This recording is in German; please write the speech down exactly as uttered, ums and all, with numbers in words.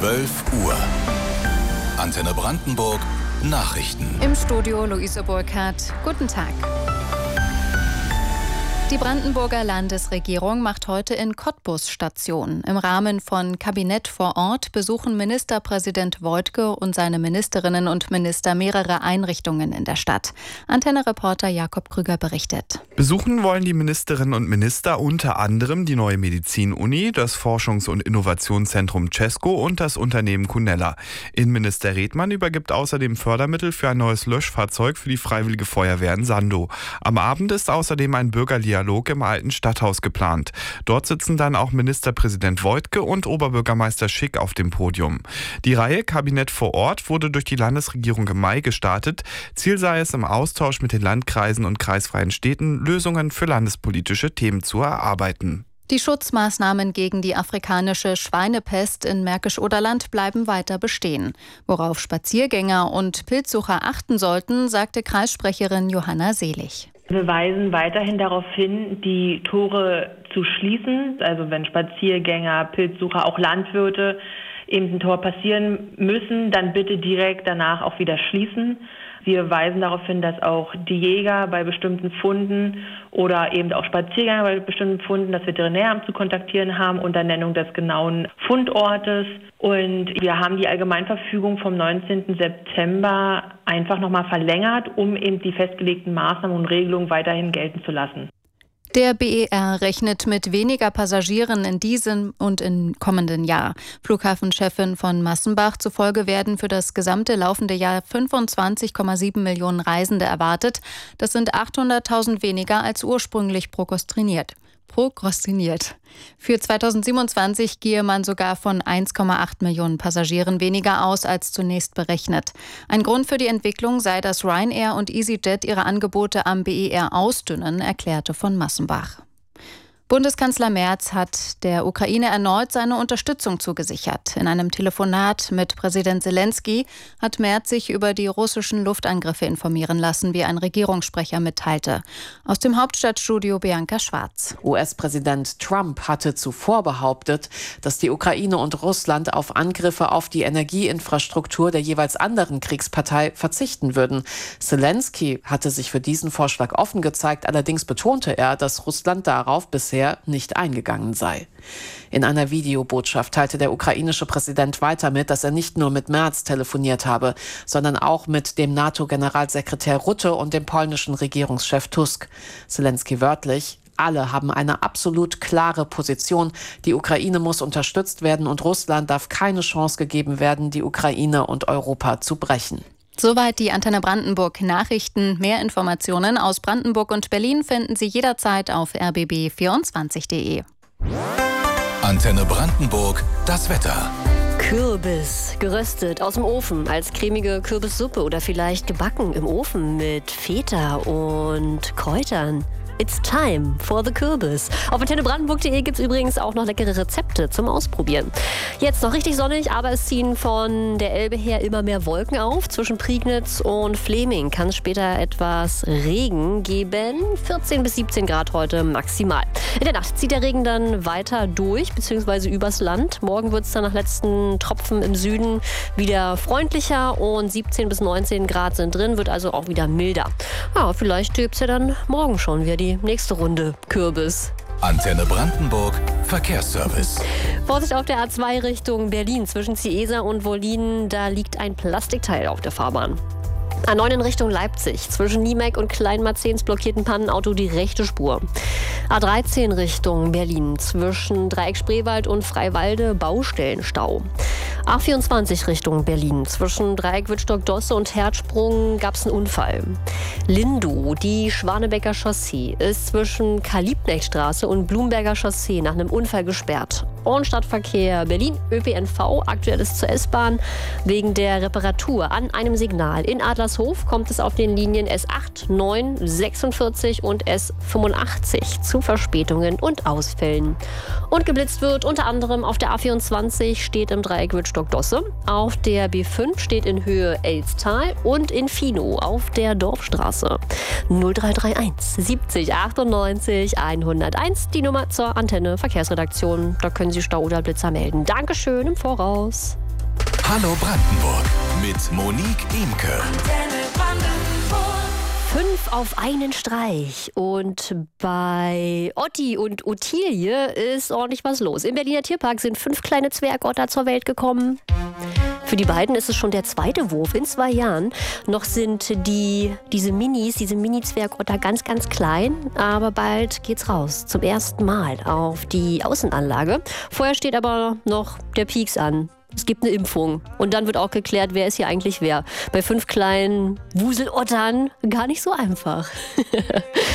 zwölf Uhr. Antenne Brandenburg Nachrichten. Im Studio Luise Burkhardt. Guten Tag. Die Brandenburger Landesregierung macht heute in Cottbus Station. Im Rahmen von Kabinett vor Ort besuchen Ministerpräsident Woidke und seine Ministerinnen und Minister mehrere Einrichtungen in der Stadt. Antenne-Reporter Jakob Krüger berichtet. Besuchen wollen die Ministerinnen und Minister unter anderem die neue Medizin-Uni, das Forschungs- und Innovationszentrum Cesco und das Unternehmen Cunella. Innenminister Redmann übergibt außerdem Fördermittel für ein neues Löschfahrzeug für die Freiwillige Feuerwehr in Sandow. Am Abend ist außerdem ein Bürgerdialog im alten Stadthaus geplant. Dort sitzen dann auch Ministerpräsident Woidke und Oberbürgermeister Schick auf dem Podium. Die Reihe Kabinett vor Ort wurde durch die Landesregierung im Mai gestartet. Ziel sei es, im Austausch mit den Landkreisen und kreisfreien Städten Lösungen für landespolitische Themen zu erarbeiten. Die Schutzmaßnahmen gegen die afrikanische Schweinepest in Märkisch-Oderland bleiben weiter bestehen. Worauf Spaziergänger und Pilzsucher achten sollten, sagte Kreissprecherin Johanna Selig. Wir weisen weiterhin darauf hin, die Tore zu schließen. Also wenn Spaziergänger, Pilzsucher, auch Landwirte eben ein Tor passieren müssen, dann bitte direkt danach auch wieder schließen. Wir weisen darauf hin, dass auch die Jäger bei bestimmten Funden oder eben auch Spaziergänger bei bestimmten Funden das Veterinäramt zu kontaktieren haben unter Nennung des genauen Fundortes. Und wir haben die Allgemeinverfügung vom neunzehnten September einfach nochmal verlängert, um eben die festgelegten Maßnahmen und Regelungen weiterhin gelten zu lassen. Der B E R rechnet mit weniger Passagieren in diesem und im kommenden Jahr. Flughafenchefin von Massenbach zufolge werden für das gesamte laufende Jahr fünfundzwanzig Komma sieben Millionen Reisende erwartet. Das sind achthunderttausend weniger als ursprünglich prokrastiniert. Prokrastiniert. Für zweitausendsiebenundzwanzig gehe man sogar von eins Komma acht Millionen Passagieren weniger aus als zunächst berechnet. Ein Grund für die Entwicklung sei, dass Ryanair und EasyJet ihre Angebote am B E R ausdünnen, erklärte von Massenbach. Bundeskanzler Merz hat der Ukraine erneut seine Unterstützung zugesichert. In einem Telefonat mit Präsident Zelensky hat Merz sich über die russischen Luftangriffe informieren lassen, wie ein Regierungssprecher mitteilte. Aus dem Hauptstadtstudio Bianca Schwarz. U S-Präsident Trump hatte zuvor behauptet, dass die Ukraine und Russland auf Angriffe auf die Energieinfrastruktur der jeweils anderen Kriegspartei verzichten würden. Zelensky hatte sich für diesen Vorschlag offen gezeigt, allerdings betonte er, dass Russland darauf bisher nicht eingegangen sei. In einer Videobotschaft teilte der ukrainische Präsident weiter mit, dass er nicht nur mit Merz telefoniert habe, sondern auch mit dem NATO-Generalsekretär Rutte und dem polnischen Regierungschef Tusk. Zelensky wörtlich: Alle haben eine absolut klare Position. Die Ukraine muss unterstützt werden und Russland darf keine Chance gegeben werden, die Ukraine und Europa zu brechen. Soweit die Antenne Brandenburg Nachrichten. Mehr Informationen aus Brandenburg und Berlin finden Sie jederzeit auf r b b vierundzwanzig punkt de. Antenne Brandenburg, das Wetter. Kürbis, geröstet aus dem Ofen als cremige Kürbissuppe oder vielleicht gebacken im Ofen mit Feta und Kräutern. It's time for the Kürbis. Auf antenne brandenburg punkt de gibt es übrigens auch noch leckere Rezepte zum Ausprobieren. Jetzt noch richtig sonnig, aber es ziehen von der Elbe her immer mehr Wolken auf. Zwischen Prignitz und Fleming kann es später etwas Regen geben. vierzehn bis siebzehn Grad heute maximal. In der Nacht zieht der Regen dann weiter durch, beziehungsweise übers Land. Morgen wird es dann nach letzten Tropfen im Süden wieder freundlicher und siebzehn bis neunzehn Grad sind drin, wird also auch wieder milder. Ja, vielleicht gibt es ja dann morgen schon wieder die Die nächste Runde Kürbis. Antenne Brandenburg, Verkehrsservice. Vorsicht auf der A zwei Richtung Berlin zwischen Ciesa und Wollin, da liegt ein Plastikteil auf der Fahrbahn. A neun in Richtung Leipzig. Zwischen Niemek und Kleinmarzens blockiert ein Pannenauto die rechte Spur. A dreizehn Richtung Berlin. Zwischen Dreieck Spreewald und Freiwalde Baustellenstau. A vierundzwanzig Richtung Berlin. Zwischen Dreieck Wittstock-Dosse und Herzsprung gab es einen Unfall. Lindow, die Schwanebecker Chaussee, ist zwischen Karl-Liebknecht-Straße und Blumberger Chaussee nach einem Unfall gesperrt. Und Stadtverkehr Berlin, Ö P N V, aktuell ist zur S-Bahn wegen der Reparatur an einem Signal. In Adlershof kommt es auf den Linien S acht, neun, sechsundvierzig und S fünfundachtzig zu Verspätungen und Ausfällen. Und geblitzt wird unter anderem auf der A vierundzwanzig steht im Dreieck Wittstock-Dosse, auf der B fünf steht in Höhe Elstal und in Finow auf der Dorfstraße. null drei drei eins siebzig achtundneunzig hunderteins, die Nummer zur Antenne Verkehrsredaktion. Da können Sie Stau oder Blitzer melden. Dankeschön im Voraus. Hallo Brandenburg mit Monique Imke. Fünf auf einen Streich. Und bei Otti und Ottilie ist ordentlich was los. Im Berliner Tierpark sind fünf kleine Zwergotter zur Welt gekommen. Für die beiden ist es schon der zweite Wurf in zwei Jahren. Noch sind die, diese Minis, diese Mini-Zwergotter ganz, ganz klein. Aber bald geht's raus. Zum ersten Mal auf die Außenanlage. Vorher steht aber noch der Pieks an. Es gibt eine Impfung. Und dann wird auch geklärt, wer ist hier eigentlich wer. Bei fünf kleinen Wuselottern gar nicht so einfach.